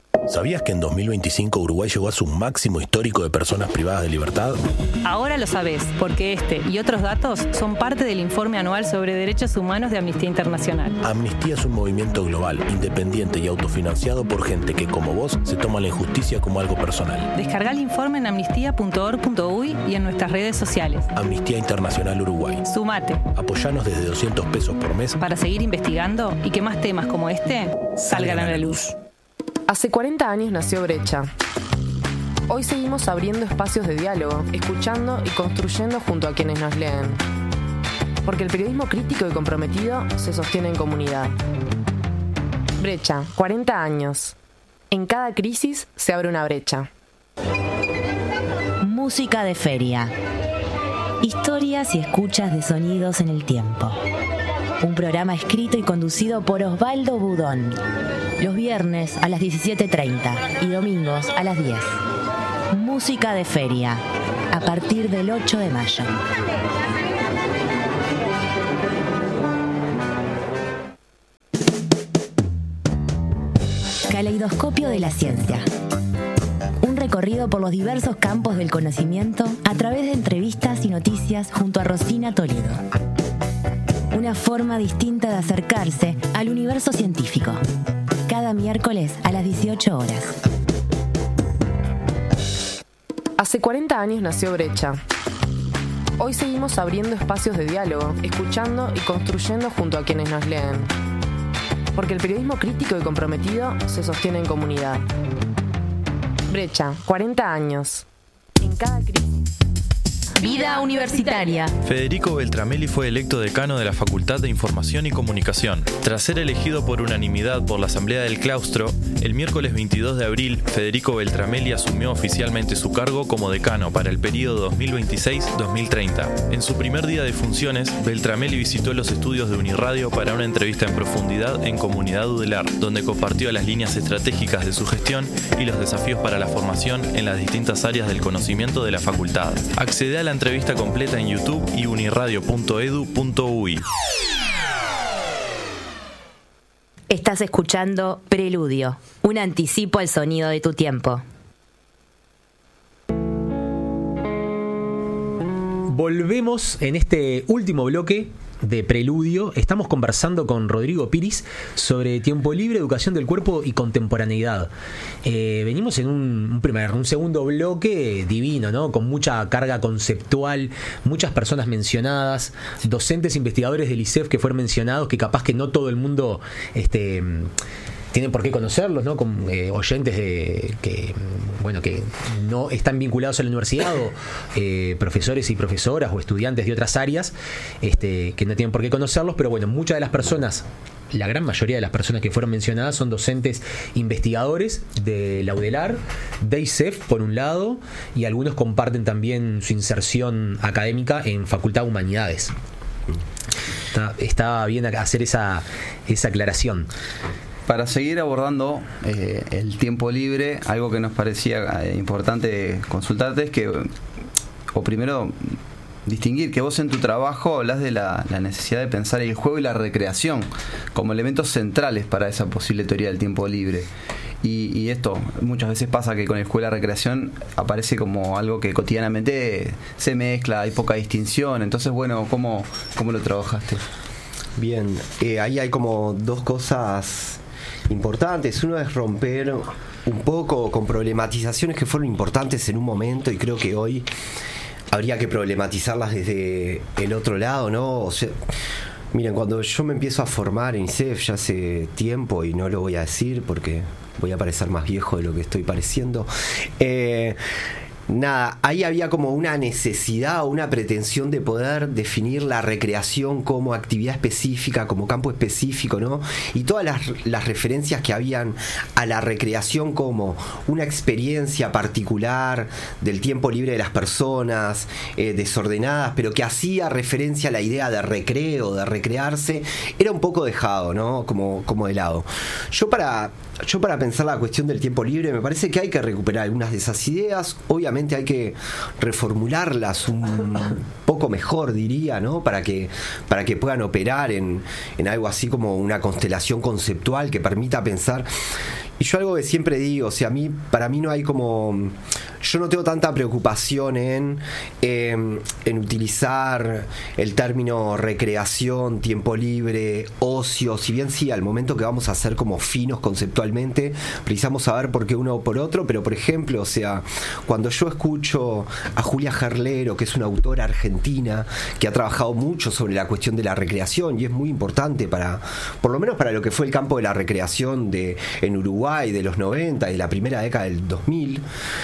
¿Sabías que en 2025 Uruguay llegó a su máximo histórico de personas privadas de libertad? Ahora lo sabés, porque este y otros datos son parte del informe anual sobre derechos humanos de Amnistía Internacional. Amnistía es un movimiento global, independiente y autofinanciado por gente que, como vos, se toma la injusticia como algo personal. Descargá el informe en amnistía.org.uy y en nuestras redes sociales. Amnistía Internacional Uruguay. Sumate. Apoyanos desde 200 pesos por mes para seguir investigando y que más temas como este salgan a la luz. Hace 40 años nació Brecha. Hoy seguimos abriendo espacios de diálogo, escuchando y construyendo junto a quienes nos leen. Porque el periodismo crítico y comprometido se sostiene en comunidad. Brecha, 40 años. En cada crisis se abre una brecha. Música de feria. Historias y escuchas de sonidos en el tiempo. Un programa escrito y conducido por Osvaldo Budón. Los viernes a las 17:30 y domingos a las 10. Música de feria. A partir del 8 de mayo. Caleidoscopio de la ciencia. Un recorrido por los diversos campos del conocimiento a través de entrevistas y noticias junto a Rosina Toledo. Una forma distinta de acercarse al universo científico. Cada miércoles a las 18 horas. Hace 40 años nació Brecha. Hoy seguimos abriendo espacios de diálogo, escuchando y construyendo junto a quienes nos leen. Porque el periodismo crítico y comprometido se sostiene en comunidad. Brecha, 40 años. En cada crisis. Vida universitaria. Federico Beltramelli fue electo decano de la Facultad de Información y Comunicación. Tras ser elegido por unanimidad por la Asamblea del Claustro, el miércoles 22 de abril, Federico Beltramelli asumió oficialmente su cargo como decano para el periodo 2026-2030. En su primer día de funciones, Beltramelli visitó los estudios de Uniradio para una entrevista en profundidad en Comunidad Udelar, donde compartió las líneas estratégicas de su gestión y los desafíos para la formación en las distintas áreas del conocimiento de la facultad. Accede a la entrevista completa en YouTube y uniradio.edu.uy. Estás escuchando Preludio, un anticipo al sonido de tu tiempo. Volvemos en este último bloque de Preludio. Estamos conversando con Rodrigo Piris sobre tiempo libre, educación del cuerpo y contemporaneidad. Venimos en un segundo bloque divino, ¿no? Con mucha carga conceptual, muchas personas mencionadas, docentes, investigadores del ISEF que fueron mencionados, que capaz que no todo el mundo tienen por qué conocerlos, ¿no? Con oyentes que no están vinculados a la universidad, o profesores y profesoras o estudiantes de otras áreas que no tienen por qué conocerlos, pero bueno, muchas de las personas, la gran mayoría de las personas que fueron mencionadas son docentes investigadores de la UDELAR, de ISEF por un lado, y algunos comparten también su inserción académica en Facultad de Humanidades. Está bien hacer esa aclaración. Para seguir abordando el tiempo libre, algo que nos parecía importante consultarte es que, o primero, distinguir que vos en tu trabajo hablas de la necesidad de pensar el juego y la recreación como elementos centrales para esa posible teoría del tiempo libre. Y esto muchas veces pasa que con el juego y la recreación aparece como algo que cotidianamente se mezcla, hay poca distinción. Entonces, bueno, ¿cómo lo trabajaste? Bien, ahí hay como dos cosas importantes. Uno es romper un poco con problematizaciones que fueron importantes en un momento y creo que hoy habría que problematizarlas desde el otro lado, ¿no? O sea, miren, cuando yo me empiezo a formar en ISEF ya hace tiempo, y no lo voy a decir porque voy a parecer más viejo de lo que estoy pareciendo, ahí había como una necesidad o una pretensión de poder definir la recreación como actividad específica, como campo específico, ¿no? Y todas las referencias que habían a la recreación como una experiencia particular del tiempo libre de las personas, desordenadas, pero que hacía referencia a la idea de recreo, de recrearse, era un poco dejado, ¿no? Como de lado. Yo, para yo para pensar la cuestión del tiempo libre me parece que hay que recuperar algunas de esas ideas, obviamente hay que reformularlas un poco mejor, diría, ¿no? Para que puedan operar en algo así como una constelación conceptual que permita pensar. Y yo algo que siempre digo, o sea, para mí no hay como... Yo no tengo tanta preocupación en utilizar el término recreación, tiempo libre, ocio, si bien sí, al momento que vamos a ser como finos conceptualmente, precisamos saber por qué uno o por otro, pero por ejemplo, o sea, cuando yo escucho a Julia Gerlero, que es una autora argentina, que ha trabajado mucho sobre la cuestión de la recreación, y es muy importante por lo menos para lo que fue el campo de la recreación en Uruguay de los 90 y la primera década del 2000,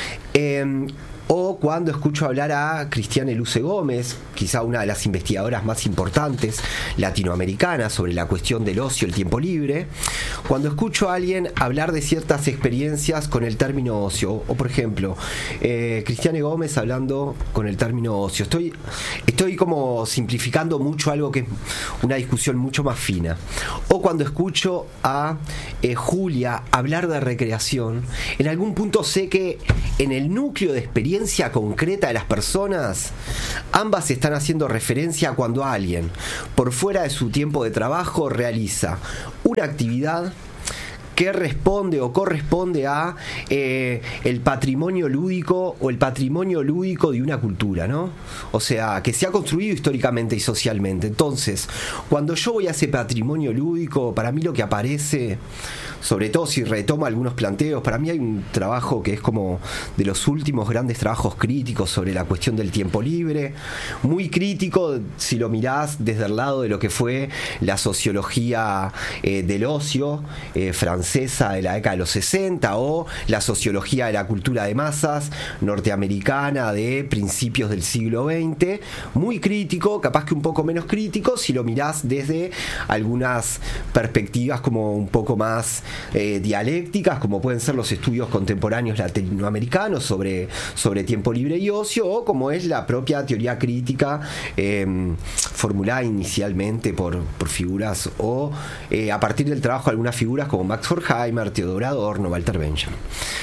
o cuando escucho hablar a Cristiane Luce Gómez, quizá una de las investigadoras más importantes latinoamericanas sobre la cuestión del ocio, el tiempo libre, cuando escucho a alguien hablar de ciertas experiencias con el término ocio, o por ejemplo, Cristiane Gómez hablando con el término ocio, estoy como simplificando mucho algo que es una discusión mucho más fina, o cuando escucho a Julia hablar de recreación, en algún punto sé que en el núcleo de experiencia concreta de las personas, ambas están haciendo referencia a cuando alguien, por fuera de su tiempo de trabajo, realiza una actividad que responde o corresponde a el patrimonio lúdico o el patrimonio lúdico de una cultura, ¿no? O sea, que se ha construido históricamente y socialmente. Entonces, cuando yo voy a ese patrimonio lúdico, para mí lo que aparece, sobre todo si retomo algunos planteos, para mí hay un trabajo que es como de los últimos grandes trabajos críticos sobre la cuestión del tiempo libre, muy crítico si lo mirás desde el lado de lo que fue la sociología del ocio francesa de la década de los 60 o la sociología de la cultura de masas norteamericana de principios del siglo XX, muy crítico, capaz que un poco menos crítico si lo mirás desde algunas perspectivas como un poco más dialécticas, como pueden ser los estudios contemporáneos latinoamericanos sobre tiempo libre y ocio, o como es la propia teoría crítica formulada inicialmente por figuras o a partir del trabajo de algunas figuras como Max Horkheimer, Theodor Adorno, Walter Benjamin.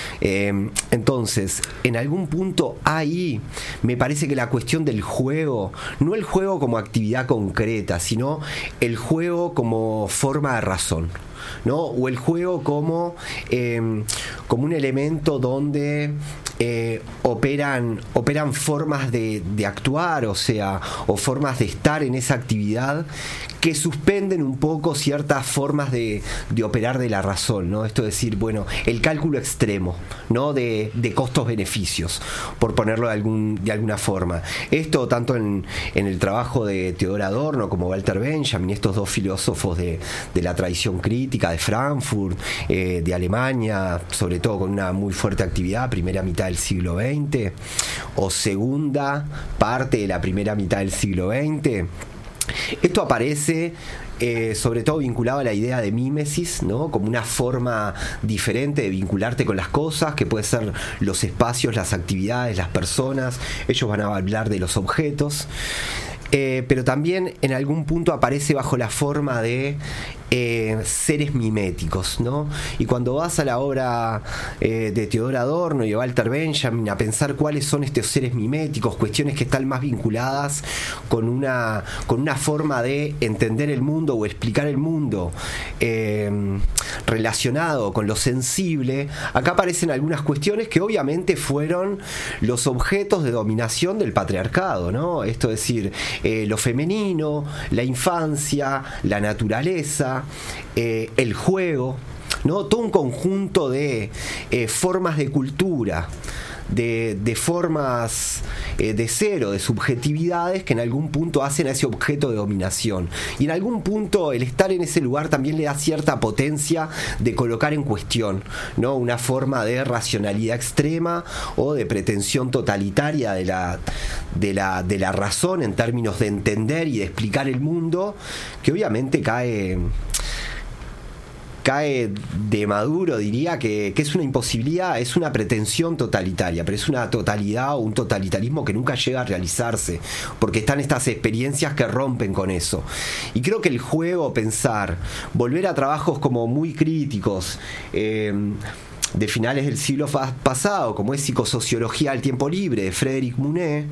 Entonces, en algún punto ahí me parece que la cuestión del juego, no el juego como actividad concreta, sino el juego como forma de razón, ¿no? O el juego como un elemento donde operan formas de actuar, o sea, o formas de estar en esa actividad que suspenden un poco ciertas formas de operar de la razón, ¿no? Esto es decir, bueno, el cálculo extremo, ¿no? De costos-beneficios, por ponerlo de alguna forma. Esto tanto en el trabajo de Theodor Adorno como Walter Benjamin, estos dos filósofos de la tradición crítica de Frankfurt, de Alemania, sobre todo con una muy fuerte actividad, primera mitad del siglo XX o segunda parte de la primera mitad del siglo XX. Esto aparece sobre todo vinculado a la idea de mímesis, ¿no? Como una forma diferente de vincularte con las cosas, que puede ser los espacios, las actividades, las personas. Ellos van a hablar de los objetos. Pero también en algún punto aparece bajo la forma de seres miméticos, ¿no? Y cuando vas a la obra de Theodor Adorno y de Walter Benjamin a pensar cuáles son estos seres miméticos, cuestiones que están más vinculadas con una forma de entender el mundo o explicar el mundo relacionado con lo sensible, acá aparecen algunas cuestiones que obviamente fueron los objetos de dominación del patriarcado, ¿no? Esto es decir, lo femenino, la infancia, la naturaleza, el juego, ¿no? Todo un conjunto de formas de cultura, de formas de ser o de subjetividades que en algún punto hacen a ese objeto de dominación. Y en algún punto el estar en ese lugar también le da cierta potencia de colocar en cuestión, ¿no? Una forma de racionalidad extrema o de pretensión totalitaria de la razón en términos de entender y de explicar el mundo, que obviamente cae cae de maduro, diría que es una imposibilidad, es una pretensión totalitaria, pero es una totalidad o un totalitarismo que nunca llega a realizarse, porque están estas experiencias que rompen con eso. Y creo que el juego, pensar, volver a trabajos como muy críticos, de finales del siglo pasado, como es Psicosociología del tiempo libre, de Frédéric Monet,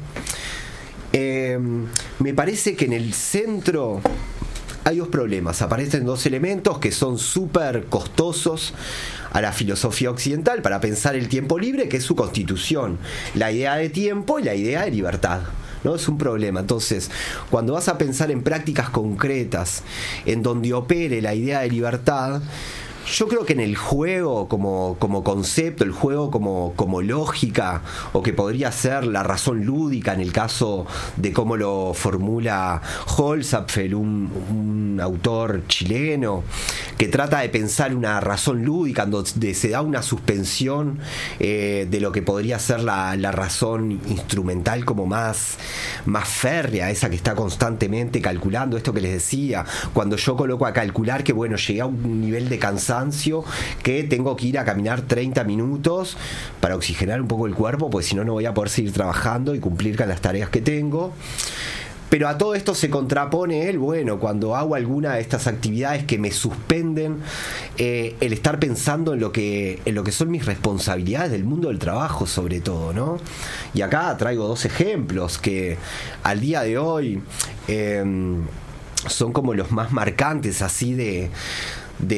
me parece que en el centro hay dos problemas. Aparecen dos elementos que son súper costosos a la filosofía occidental para pensar el tiempo libre, que es su constitución, la idea de tiempo y la idea de libertad, ¿no? Es un problema. Entonces, cuando vas a pensar en prácticas concretas en donde opere la idea de libertad, yo creo que en el juego como concepto, el juego como lógica, o que podría ser la razón lúdica en el caso de cómo lo formula Holzapfel, un autor chileno, que trata de pensar una razón lúdica donde se da una suspensión de lo que podría ser la razón instrumental como más férrea, esa que está constantemente calculando, esto que les decía, cuando yo coloco a calcular que bueno, llegué a un nivel de cansancio que tengo que ir a caminar 30 minutos para oxigenar un poco el cuerpo, pues si no, no voy a poder seguir trabajando y cumplir con las tareas que tengo. Pero a todo esto se contrapone cuando hago alguna de estas actividades que me suspenden, el estar pensando en lo que son mis responsabilidades del mundo del trabajo, sobre todo, ¿no? Y acá traigo dos ejemplos que al día de hoy son como los más marcantes, así de